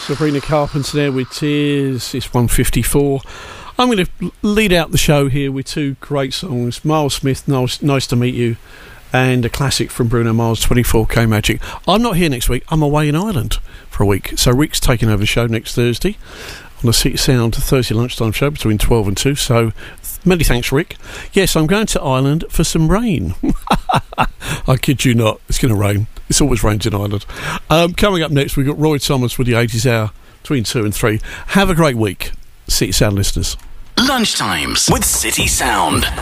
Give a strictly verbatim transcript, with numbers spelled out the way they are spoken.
Sabrina Carpenter there with Tears. It's one fifty-four. I'm going to lead out the show here with two great songs. Miles Smith, Nice, nice to Meet You, and a classic from Bruno Mars, twenty-four K Magic. I'm not here next week. I'm away in Ireland for a week. So Rick's taking over the show next Thursday on the City Sound Thursday lunchtime show between twelve and two. So many thanks, Rick. Yes, I'm going to Ireland for some rain. I kid you not. It's going to rain. It's always rains in Ireland. Um, coming up next, we've got Roy Thomas with the eighties Hour between two and three. Have a great week, City Sound listeners. Lunchtimes with City Sound.